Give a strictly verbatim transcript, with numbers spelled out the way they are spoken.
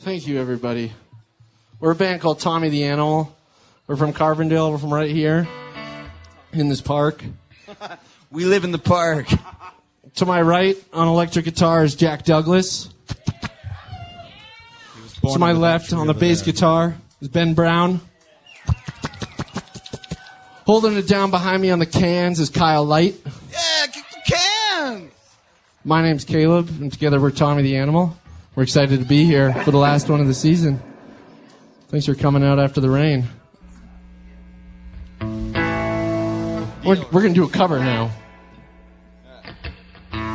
Thank you, everybody. We're a band called Tommy the Animal. We're from Carbondale. We're from right here in this park. We live in the park. To my right, on electric guitar, is Jack Douglas. To my left, on the bass there. guitar, is Ben Brown. Holding it down behind me on the cans is Kyle Light. Yeah, kick the can. My name's Caleb, and together we're Tommy the Animal. We're excited to be here for the last one of the season. Thanks for coming out after the rain. We're, we're going to do a cover now.